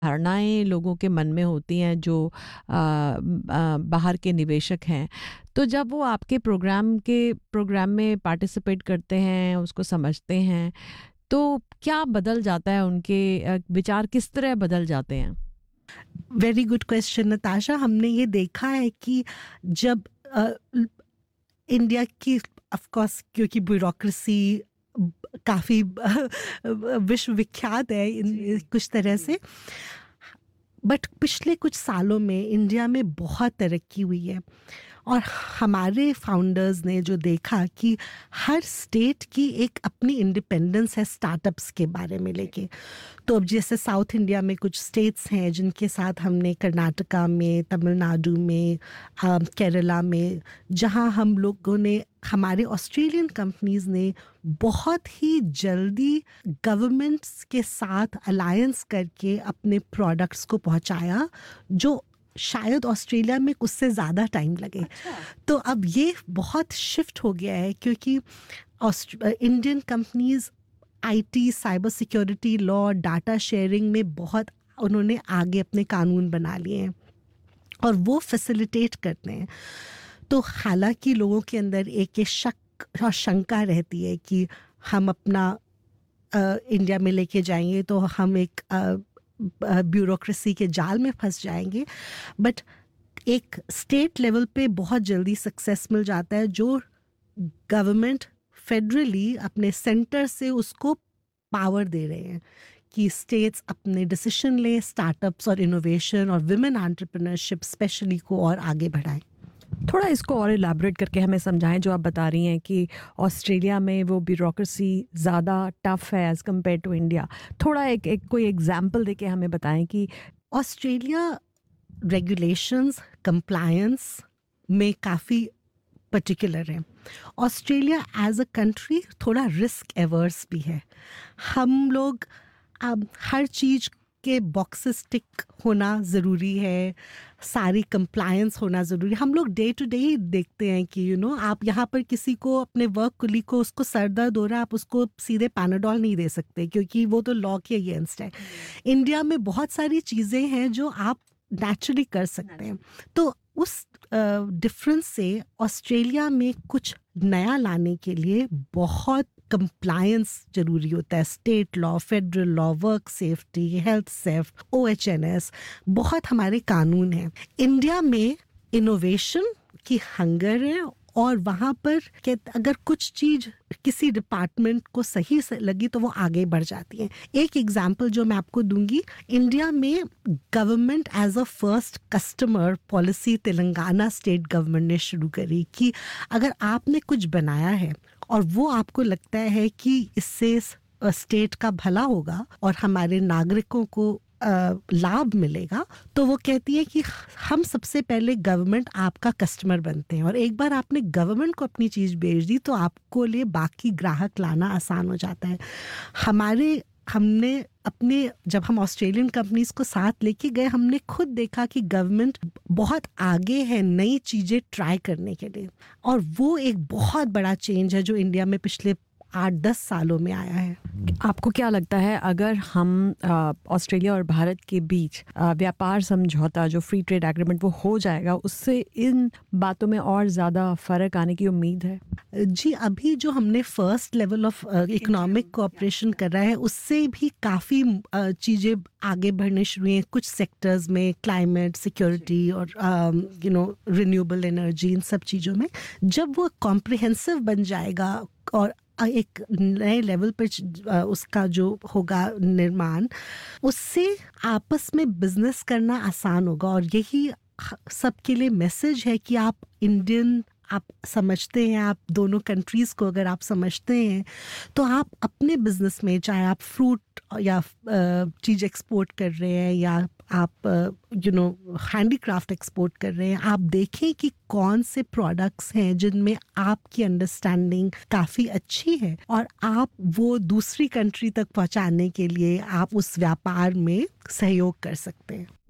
धारणाएँ लोगों के मन में होती हैं जो बाहर के निवेशक हैं। तो जब वो आपके प्रोग्राम में पार्टिसिपेट करते हैं, उसको समझते हैं, तो क्या बदल जाता है उनके विचार किस तरह बदल जाते हैं? Very good question Natasha. हमने ये देखा है कि जब इंडिया की ऑफ कोर्स क्योंकि ब्यूरोक्रेसी काफ़ी विश्वविख्यात है कुछ तरह से, बट पिछले कुछ सालों में इंडिया में बहुत तरक्की हुई है। और हमारे फाउंडर्स ने जो देखा कि हर स्टेट की एक अपनी इंडिपेंडेंस है स्टार्टअप्स के बारे में लेके। तो अब जैसे साउथ इंडिया में कुछ स्टेट्स हैं जिनके साथ हमने कर्नाटका में, तमिलनाडु में, केरला में, जहां हम लोगों ने, हमारे ऑस्ट्रेलियन कंपनीज ने बहुत ही जल्दी गवर्नमेंट्स के साथ अलायंस करके अपने प्रोडक्ट्स को पहुंचाया, जो शायद ऑस्ट्रेलिया में उससे ज़्यादा टाइम लगे। तो अब ये बहुत शिफ्ट हो गया है क्योंकि Indian companies IT, cyber security, law, data sharing में बहुत उन्होंने आगे अपने कानून बना लिए हैं और वो फैसिलिटेट करते हैं। तो हालांकि लोगों के अंदर एक ये शक और शंका रहती है कि हम अपना इंडिया में लेके जाएंगे तो हम एक ब्यूरोक्रेसी के जाल में फंस जाएंगे, बट एक स्टेट लेवल पे बहुत जल्दी सक्सेस मिल जाता है जो गवर्नमेंट फेडरली अपने सेंटर से उसको पावर दे रहे हैं कि स्टेट्स अपने डिसीजन लें, स्टार्टअप्स और इनोवेशन और विमेन एंटरप्रेन्योरशिप स्पेशली को और आगे बढ़ाएं। थोड़ा इसको और इलैबोरेट करके हमें समझाएं, जो आप बता रही हैं कि ऑस्ट्रेलिया में वो ब्यूरोक्रेसी ज़्यादा टफ है एज़ कम्पेयर टू इंडिया। थोड़ा एक कोई एग्जांपल देके हमें बताएं कि ऑस्ट्रेलिया रेगुलेशंस, कंप्लायंस में काफ़ी पर्टिकुलर है। ऑस्ट्रेलिया एज अ कंट्री थोड़ा रिस्क एवर्स भी है। हम लोग अब हर चीज़ के बॉक्सेस टिक होना ज़रूरी है, सारी कंप्लायंस होना ज़रूरी है। हम लोग डे टू डे ही देखते हैं कि आप यहाँ पर किसी को, अपने वर्क कुली को, उसको सर दर्द हो रहा है, आप उसको सीधे पैनाडोल नहीं दे सकते क्योंकि वो तो लॉ के अगेंस्ट है। इंडिया में बहुत सारी चीज़ें हैं जो आप नेचुरली कर सकते हैं। तो उस डिफरेंस से ऑस्ट्रेलिया में कुछ नया लाने के लिए बहुत कंप्लायंस जरूरी होता है। State law, federal law, work safety, health safety, OHS, बहुत हमारे कानून हैं। इंडिया में इनोवेशन की हंगर है और वहाँ पर अगर कुछ चीज़ किसी डिपार्टमेंट को सही से लगी तो वो आगे बढ़ जाती है। एक एग्जांपल जो मैं आपको दूंगी, इंडिया में government as a first customer policy Telangana state government ने शुरू करी कि अगर आपने कुछ बनाया है और वो आपको लगता है कि इससे स्टेट का भला होगा और हमारे नागरिकों को लाभ मिलेगा, तो वो कहती है कि हम सबसे पहले गवर्नमेंट आपका कस्टमर बनते हैं और एक बार आपने गवर्नमेंट को अपनी चीज़ बेच दी तो आपको लिए बाकी ग्राहक लाना आसान हो जाता है। हमने अपने, जब हम ऑस्ट्रेलियन कंपनीज को साथ लेके गए, हमने खुद देखा कि गवर्नमेंट बहुत आगे है नई चीज़ें ट्राई करने के लिए, और वो एक बहुत बड़ा चेंज है जो इंडिया में पिछले 8-10 सालों में आया है। आपको क्या लगता है, अगर हम ऑस्ट्रेलिया और भारत के बीच व्यापार समझौता, जो फ्री ट्रेड एग्रीमेंट, वो हो जाएगा, उससे इन बातों में और ज़्यादा फ़र्क आने की उम्मीद है? जी, अभी जो हमने first level of economic cooperation कर रहा है उससे भी काफ़ी चीज़ें आगे बढ़ने शुरू हैं कुछ सेक्टर्स में, क्लाइमेट, सिक्योरिटी और रिन्यूएबल एनर्जी, इन सब चीज़ों में। जब वो कॉम्प्रिहेंसिव बन जाएगा और एक नए लेवल पर उसका जो होगा निर्माण, उससे आपस में बिजनेस करना आसान होगा। और यही सबके लिए मैसेज है कि आप समझते हैं, आप दोनों कंट्रीज़ को अगर आप समझते हैं तो आप अपने बिजनेस में, चाहे आप फ्रूट या चीज़ एक्सपोर्ट कर रहे हैं या आप हैंडीक्राफ्ट एक्सपोर्ट कर रहे हैं, आप देखें कि कौन से प्रोडक्ट्स हैं जिनमें आपकी अंडरस्टैंडिंग काफ़ी अच्छी है और आप वो दूसरी कंट्री तक पहुंचाने के लिए आप उस व्यापार में सहयोग कर सकते हैं।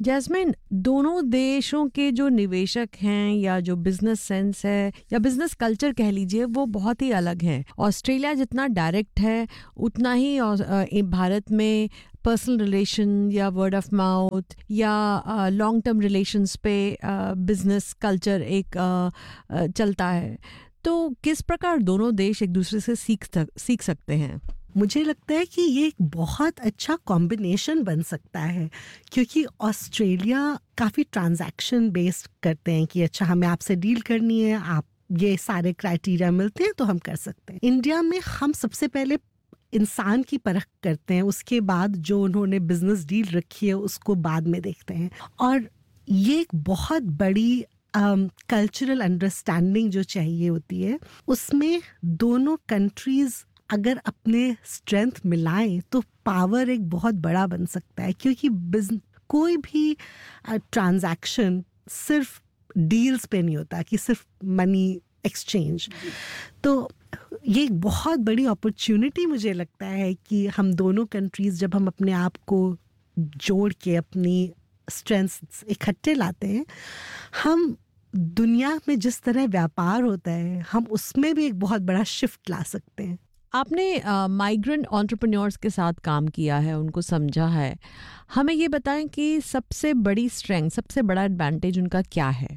जैस्मिन, दोनों देशों के जो निवेशक हैं या जो बिजनेस सेंस है या बिजनेस कल्चर कह लीजिए, वो बहुत ही अलग है। ऑस्ट्रेलिया जितना डायरेक्ट है, उतना ही भारत में पर्सनल रिलेशन या वर्ड ऑफ माउथ या लॉन्ग टर्म रिलेशंस पे बिजनेस कल्चर एक चलता है। तो किस प्रकार दोनों देश एक दूसरे से सीख सकते हैं? मुझे लगता है कि ये एक बहुत अच्छा कॉम्बिनेशन बन सकता है, क्योंकि ऑस्ट्रेलिया काफ़ी ट्रांजैक्शन बेस्ड करते हैं कि अच्छा हमें आपसे डील करनी है, आप ये सारे क्राइटेरिया मिलते हैं तो हम कर सकते हैं। इंडिया में हम सबसे पहले इंसान की परख करते हैं, उसके बाद जो उन्होंने बिजनेस डील रखी है उसको बाद में देखते हैं। और ये एक बहुत बड़ी कल्चरल अंडरस्टैंडिंग जो चाहिए होती है, उसमें दोनों कंट्रीज़ अगर अपने स्ट्रेंथ मिलाएं तो पावर एक बहुत बड़ा बन सकता है, क्योंकि कोई भी ट्रांजैक्शन सिर्फ डील्स पे नहीं होता कि सिर्फ मनी एक्सचेंज। तो ये एक बहुत बड़ी अपॉर्चुनिटी मुझे लगता है कि हम दोनों कंट्रीज़ जब हम अपने आप को जोड़ के अपनी स्ट्रेंथ्स इकट्ठे लाते हैं, हम दुनिया में जिस तरह व्यापार होता है हम उसमें भी एक बहुत बड़ा शिफ्ट ला सकते हैं। आपने माइग्रेंट एंटरप्रेन्योर्स के साथ काम किया है, उनको समझा है। हमें ये बताएं कि सबसे बड़ी स्ट्रेंथ, सबसे बड़ा एडवांटेज उनका क्या है?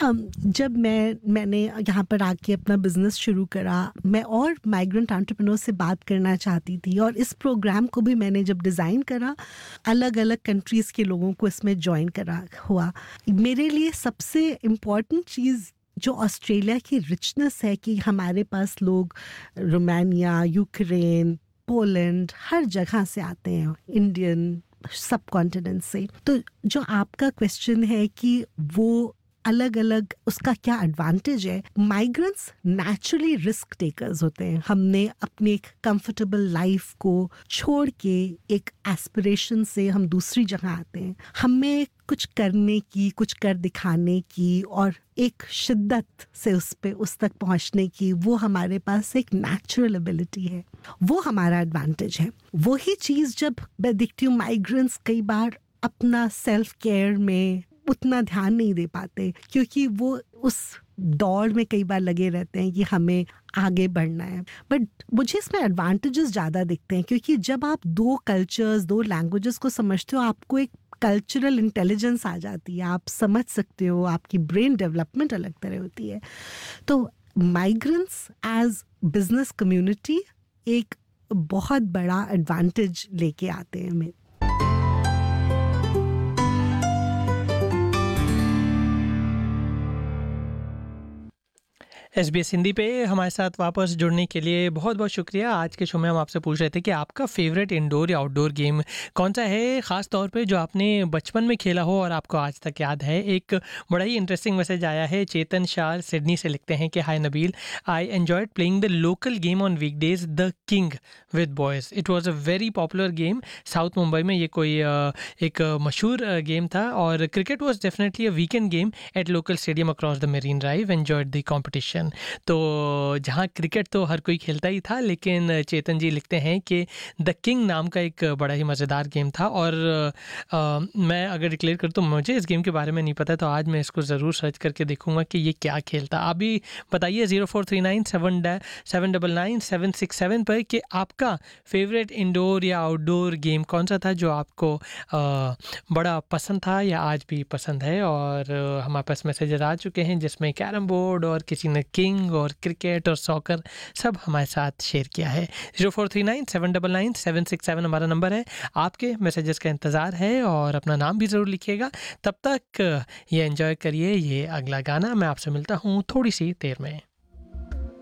जब मैंने यहाँ पर आके अपना बिजनेस शुरू करा, मैं और माइग्रेंट एंटरप्रेन्योर से बात करना चाहती थी, और इस प्रोग्राम को भी मैंने जब डिज़ाइन करा, अलग अलग कंट्रीज़ के लोगों को इसमें ज्वाइन करा हुआ। मेरे लिए सबसे इम्पॉर्टेंट चीज़ जो ऑस्ट्रेलिया की रिचनेस है कि हमारे पास लोग रोमानिया, यूक्रेन, पोलैंड, हर जगह से आते हैं, इंडियन सब कॉन्टिनेंट से। तो जो आपका क्वेश्चन है कि वो अलग अलग उसका क्या एडवांटेज है, माइग्रेंट्स नेचुरली रिस्क टेकर्स होते हैं। हमने अपनी एक कंफर्टेबल लाइफ को छोड़ के एक एस्पिरेशन से हम दूसरी जगह आते हैं। हमें कुछ करने की, कुछ कर दिखाने की और एक शिद्दत से उस तक पहुंचने की, वो हमारे पास एक नेचुरल एबिलिटी है, वो हमारा एडवांटेज है। वही चीज़ जब मैं देखती हूँ, माइग्रेंट्स कई बार अपना सेल्फ केयर में उतना ध्यान नहीं दे पाते, क्योंकि वो उस दौड़ में कई बार लगे रहते हैं कि हमें आगे बढ़ना है। बट मुझे इसमें एडवांटेजेस ज़्यादा दिखते हैं, क्योंकि जब आप दो कल्चर्स, दो लैंग्वेजेस को समझते हो, आपको एक कल्चरल इंटेलिजेंस आ जाती है, आप समझ सकते हो, आपकी ब्रेन डेवलपमेंट अलग तरह होती है। तो माइग्रेंट्स एज बिजनेस कम्युनिटी एक बहुत बड़ा एडवांटेज लेके आते हैं हमें। SBS हिंदी पे हमारे साथ वापस जुड़ने के लिए बहुत बहुत शुक्रिया। आज के शो में हम आपसे पूछ रहे थे कि आपका फेवरेट इंडोर या आउटडोर गेम कौन सा है, ख़ास तौर पे जो आपने बचपन में खेला हो और आपको आज तक याद है। एक बड़ा ही इंटरेस्टिंग मैसेज आया है। चेतन शाह सिडनी से लिखते हैं कि हाय Nabeel, I enjoyed playing the local game on weekdays, the king with boys. It was a very popular game south Mumbai में। ये कोई एक मशहूर गेम था, और cricket was definitely a weekend game at local stadium across the marine drive. Enjoyed the competition. तो जहाँ cricket तो हर कोई खेलता ही था, लेकिन चेतन जी लिखते हैं कि द किंग नाम का एक बड़ा ही मज़ेदार गेम था। और मैं अगर डिक्लेयर करूँ तो मुझे इस गेम के बारे में नहीं पता, तो आज मैं इसको ज़रूर सर्च करके देखूंगा कि ये क्या खेलता। आप भी बताइए 0439799767 पर कि आपका फेवरेट इंडोर या आउटडोर गेम कौन सा था जो आपको बड़ा पसंद था या आज भी पसंद है। और हमारे पास मैसेजेस आ चुके हैं जिसमें कैरम बोर्ड और किसी ने किंग और क्रिकेट और सॉकर सब हमारे साथ शेयर किया है। 0439799767 हमारा नंबर है। आपके मैसेजेस का इंतज़ार है और अपना नाम भी ज़रूर लिखिएगा। तब तक ये एंजॉय करिए ये अगला गाना। मैं आपसे मिलता हूँ थोड़ी सी देर में।